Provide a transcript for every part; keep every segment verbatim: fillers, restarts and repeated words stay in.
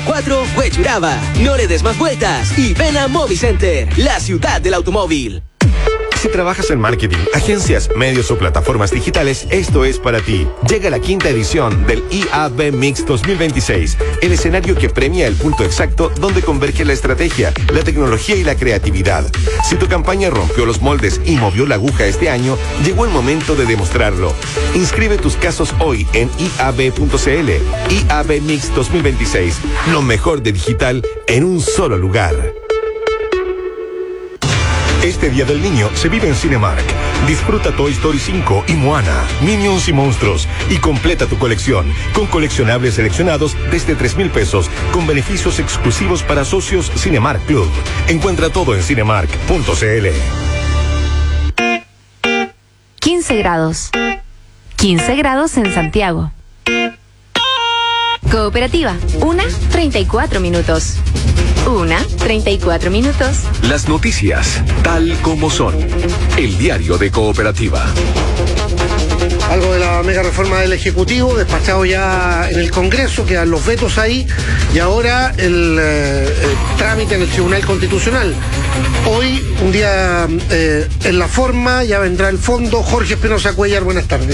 cuatro Huechuraba. No le des más vueltas y ven a Movicenter, la ciudad del automóvil. Si trabajas en marketing, agencias, medios o plataformas digitales, esto es para ti. Llega la quinta edición del I A B Mix dos mil veintiséis, el escenario que premia el punto exacto donde converge la estrategia, la tecnología y la creatividad. Si tu campaña rompió los moldes y movió la aguja este año, llegó el momento de demostrarlo. Inscribe tus casos hoy en I A B punto C L. I A B Mix dos mil veintiséis, lo mejor de digital en un solo lugar. Este Día del Niño se vive en Cinemark. Disfruta Toy Story cinco y Moana, Minions y Monstruos y completa tu colección con coleccionables seleccionados desde tres mil pesos con beneficios exclusivos para socios Cinemark Club. Encuentra todo en cinemark punto c l. quince grados. quince grados en Santiago. Cooperativa, una treinta y cuatro minutos. Una treinta y cuatro minutos. Las noticias, tal como son. El diario de Cooperativa. Algo de la mega reforma del Ejecutivo, despachado ya en el Congreso, quedan los vetos ahí, y ahora el, eh, el trámite en el Tribunal Constitucional. Hoy, un día eh, en la forma, ya vendrá el fondo. Jorge Espinosa Cuellar, buenas tardes.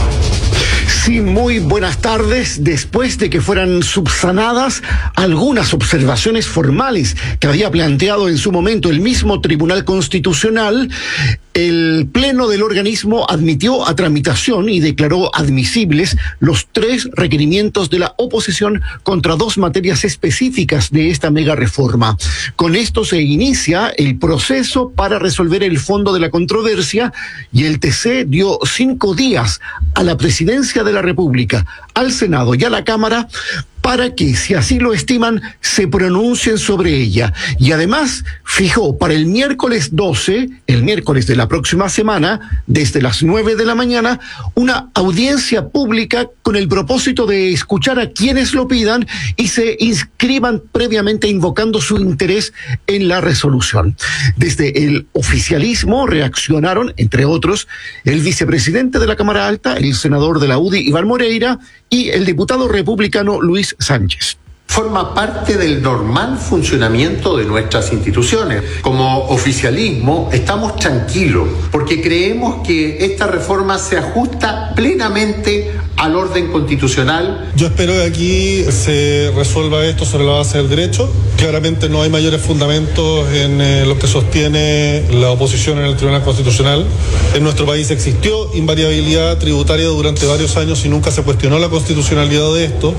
Sí, muy buenas tardes. Después de que fueran subsanadas algunas observaciones formales que había planteado en su momento el mismo Tribunal Constitucional, el Pleno del organismo admitió a tramitación y declaró admisibles los tres requerimientos de la oposición contra dos materias específicas de esta mega reforma. Con esto se inicia el proceso para resolver el fondo de la controversia y el T C dio cinco días a la Presidencia de la República, al Senado y a la Cámara para que, si así lo estiman, se pronuncien sobre ella. Y además fijó para el miércoles doce, el miércoles de la próxima semana, desde las nueve de la mañana, una audiencia pública con el propósito de escuchar a quienes lo pidan y se inscriban previamente invocando su interés en la resolución. Desde el oficialismo reaccionaron, entre otros, el vicepresidente de la Cámara Alta, el senador de la U D I, Iván Moreira, y el diputado republicano Luis Sánchez. Forma parte del normal funcionamiento de nuestras instituciones. Como oficialismo estamos tranquilos porque creemos que esta reforma se ajusta plenamente al orden constitucional. Yo espero que aquí se resuelva esto sobre la base del derecho. Claramente no hay mayores fundamentos en eh, lo que sostiene la oposición en el Tribunal Constitucional. En nuestro país existió invariabilidad tributaria durante varios años y nunca se cuestionó la constitucionalidad de esto.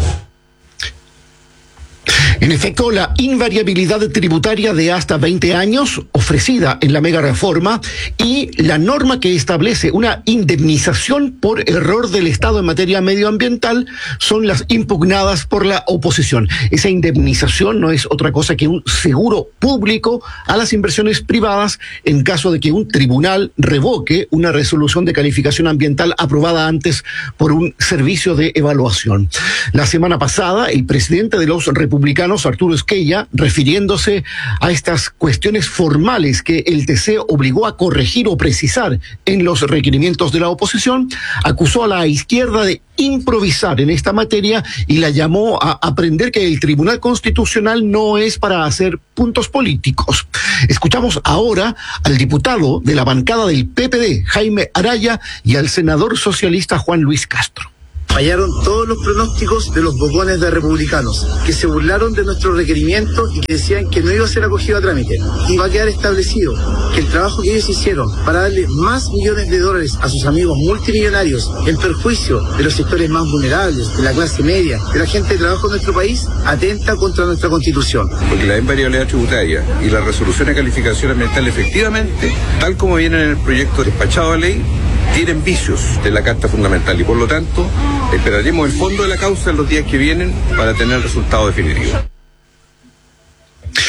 En efecto, la invariabilidad tributaria de hasta veinte años ofrecida en la mega reforma y la norma que establece una indemnización por error del Estado en materia medioambiental son las impugnadas por la oposición. Esa indemnización no es otra cosa que un seguro público a las inversiones privadas en caso de que un tribunal revoque una resolución de calificación ambiental aprobada antes por un servicio de evaluación. La semana pasada, el presidente de los republicanos, Arturo Esquella, refiriéndose a estas cuestiones formales que el T C obligó a corregir o precisar en los requerimientos de la oposición, acusó a la izquierda de improvisar en esta materia y la llamó a aprender que el Tribunal Constitucional no es para hacer puntos políticos. Escuchamos ahora al diputado de la bancada del P P D, Jaime Araya, y al senador socialista Juan Luis Castro. Fallaron todos los pronósticos de los bocones de republicanos, que se burlaron de nuestros requerimientos y que decían que no iba a ser acogido a trámite. Y va a quedar establecido que el trabajo que ellos hicieron para darle más millones de dólares a sus amigos multimillonarios en perjuicio de los sectores más vulnerables, de la clase media, de la gente de trabajo en nuestro país, atenta contra nuestra Constitución. Porque la invariabilidad tributaria y la resolución de calificación ambiental, efectivamente, tal como viene en el proyecto despachado a ley, tienen vicios de la Carta Fundamental y por lo tanto esperaremos el fondo de la causa en los días que vienen para tener el resultado definitivo.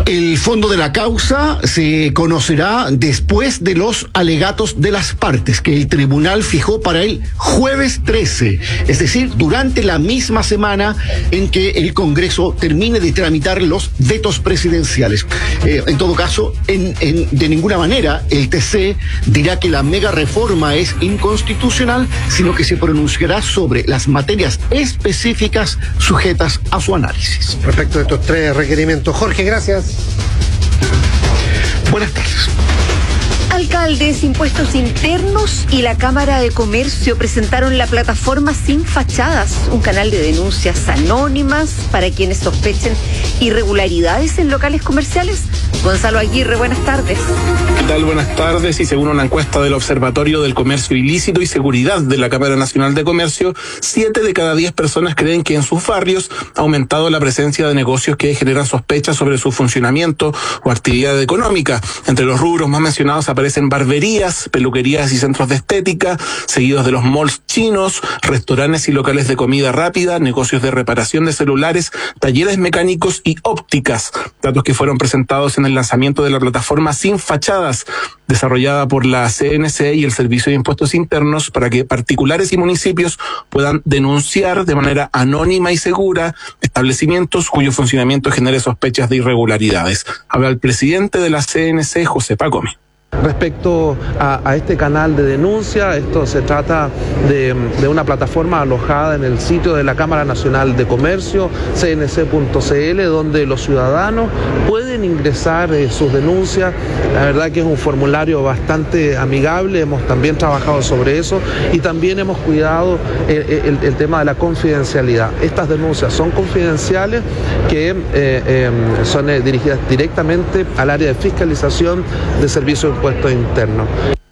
El fondo de la causa se conocerá después de los alegatos de las partes que el tribunal fijó para el jueves trece, es decir, durante la misma semana en que el Congreso termine de tramitar los vetos presidenciales. Eh, en todo caso, en, en, de ninguna manera el T C dirá que la mega reforma es inconstitucional, sino que se pronunciará sobre las materias específicas sujetas a su análisis. Respecto de estos tres requerimientos. Jorge, gracias. Buenas tardes. Alcaldes, impuestos internos y la Cámara de Comercio presentaron la plataforma Sin Fachadas, un canal de denuncias anónimas para quienes sospechen irregularidades en locales comerciales. Gonzalo Aguirre, buenas tardes. ¿Qué tal? Buenas tardes. Y según una encuesta del Observatorio del Comercio Ilícito y Seguridad de la Cámara Nacional de Comercio, siete de cada diez personas creen que en sus barrios ha aumentado la presencia de negocios que generan sospechas sobre su funcionamiento o actividad económica. Entre los rubros más mencionados aparecen barberías, peluquerías y centros de estética, seguidos de los malls chinos, restaurantes y locales de comida rápida, negocios de reparación de celulares, talleres mecánicos y ópticas. Datos que fueron presentados en el lanzamiento de la plataforma Sin Fachadas, desarrollada por la C N C y el Servicio de Impuestos Internos para que particulares y municipios puedan denunciar de manera anónima y segura establecimientos cuyo funcionamiento genere sospechas de irregularidades. Habla el presidente de la C N C, José Pacome. Respecto a, a este canal de denuncia, esto se trata de, de una plataforma alojada en el sitio de la Cámara Nacional de Comercio, c n c punto c l, donde los ciudadanos pueden ingresar eh, sus denuncias. La verdad que es un formulario bastante amigable, hemos también trabajado sobre eso y también hemos cuidado el, el, el tema de la confidencialidad. Estas denuncias son confidenciales, que eh, eh, son eh, dirigidas directamente al área de fiscalización de servicios de impuestos internos.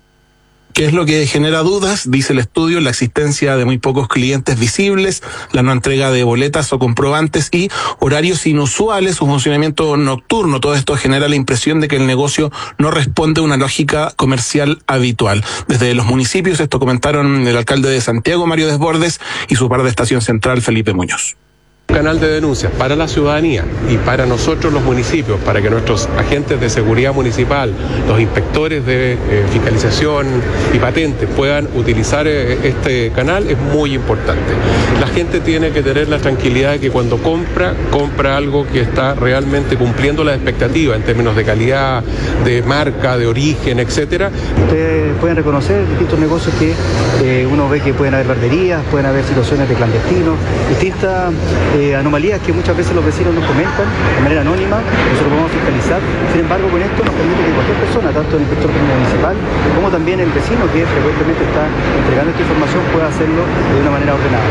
¿Qué es lo que genera dudas? Dice el estudio, la existencia de muy pocos clientes visibles, la no entrega de boletas o comprobantes y horarios inusuales, su funcionamiento nocturno. Todo esto genera la impresión de que el negocio no responde a una lógica comercial habitual. Desde los municipios esto comentaron el alcalde de Santiago, Mario Desbordes, y su par de Estación Central, Felipe Muñoz. Canal de denuncias para la ciudadanía y para nosotros los municipios, para que nuestros agentes de seguridad municipal, los inspectores de eh, fiscalización y patentes puedan utilizar eh, este canal es muy importante. La gente tiene que tener la tranquilidad de que cuando compra, compra algo que está realmente cumpliendo las expectativas en términos de calidad, de marca, de origen, etcétera. Ustedes pueden reconocer distintos negocios que eh, uno ve que pueden haber barberías, pueden haber situaciones de clandestinos, distintas Eh, anomalías que muchas veces los vecinos nos comentan de manera anónima, nosotros podemos fiscalizar. Sin embargo, con esto nos permite que cualquier persona, tanto el inspector municipal como también el vecino que frecuentemente está entregando esta información, pueda hacerlo de una manera ordenada.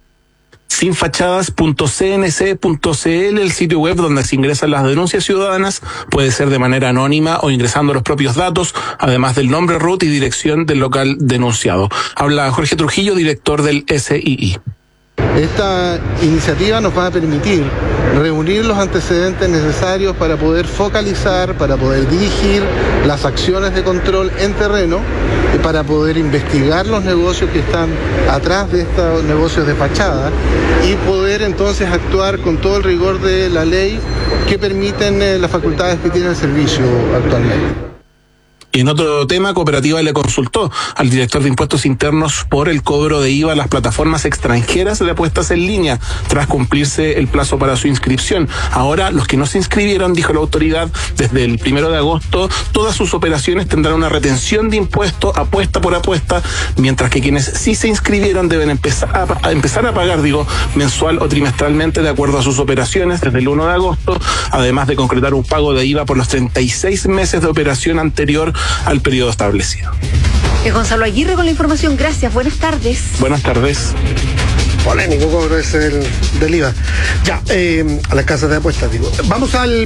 sin fachadas punto c n c punto c l, el sitio web donde se ingresan las denuncias ciudadanas, puede ser de manera anónima o ingresando los propios datos, además del nombre, R U T y dirección del local denunciado. Habla Jorge Trujillo, director del S I I. Esta iniciativa nos va a permitir reunir los antecedentes necesarios para poder focalizar, para poder dirigir las acciones de control en terreno, y para poder investigar los negocios que están atrás de estos negocios de fachada y poder entonces actuar con todo el rigor de la ley que permiten eh, las facultades que tiene el servicio actualmente. Y en otro tema, Cooperativa le consultó al director de Impuestos Internos por el cobro de I V A a las plataformas extranjeras de apuestas en línea, tras cumplirse el plazo para su inscripción. Ahora, los que no se inscribieron, dijo la autoridad, desde el primero de agosto, todas sus operaciones tendrán una retención de impuesto apuesta por apuesta, mientras que quienes sí se inscribieron deben empezar a, a empezar a pagar, digo, mensual o trimestralmente de acuerdo a sus operaciones desde el uno de agosto, además de concretar un pago de I V A por los treinta y seis meses de operación anterior al periodo establecido. Es Gonzalo Aguirre con la información. Gracias, buenas tardes. Buenas tardes. Polémico cobro ese del, del I V A. Ya, eh, a las casas de apuestas, digo. Vamos al